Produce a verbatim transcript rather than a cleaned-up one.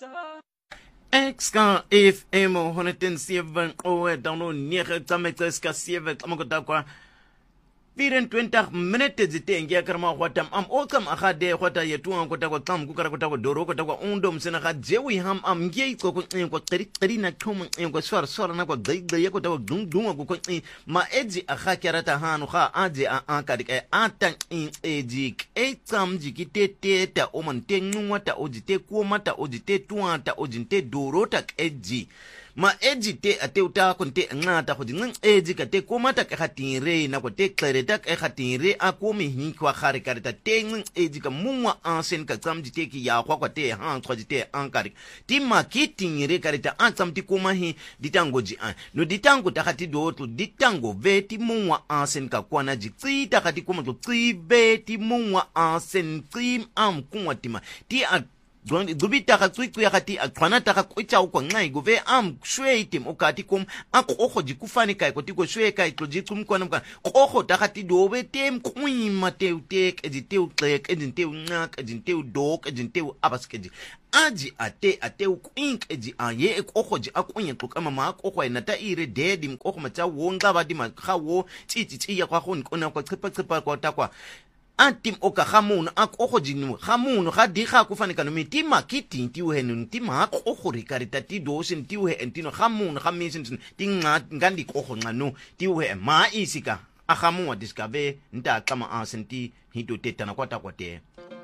Exka F M honderdzeven oe download negen tameteska seven tamakota vierentwintig minute zitengia karma watam am okam akhade khota yetu ankota ko tam kukara kota ko doro kota ko undom sena kha jewi ham am ngei ko ko ko qeri qeri na thum ko swar swar na ko gai gai ko ta dung dung ko ko ma eji akha kerata hanu kha aje a akadi e atan in eji e tam jikite ta o man tenwa ta ojite ko mata ojite tuanta ojinte doro ta eji ma eji te ate uta konte ngata go ding eji ka te ko mata ka khatire na ko te klereta ka khatire a ko mi hi kwa khare ka ta te eji ka mungwa ansen ka tsam jite ki ya kwa kwa te ha kwa jite ankari ti ma kitingire ka ta ansam ti ko ma hi ditango ji an no ditango ta khati do to ditango ve ti mungwa ansen ka kwa na ji tsi ta khati ko mo tsi ve ti mungwa ansen tsim am kunwa tima ti a Gubita ka tsui tsui akati akwana taka kuicha uko ngai gove am shwe itim ukati kum ako oho jikufani kai kotiko shwe kai klojikum kwa namka oho takati dobe tem kui mateu tek editeu tek editeu nak editeu dok editeu abaskeji aji ate ate ukwink eji aye ek oho ji akunye tukama ma oho enata ire dedi mkoho macha wonga badi makawo chichi chichi ya kwa honi kona kwa tsipa tsipa kwa takwa antim oka khamuno akho jinu khamuno ga di ga ku fane kana mitima kitinti u henu ntima akho rikarita ti dosin ti u he entino khamuno khamisin tinga ngandi kokho ngano ti u he ma isika akhamu wa diskabe nta kama asenti hito tetana kwata kwate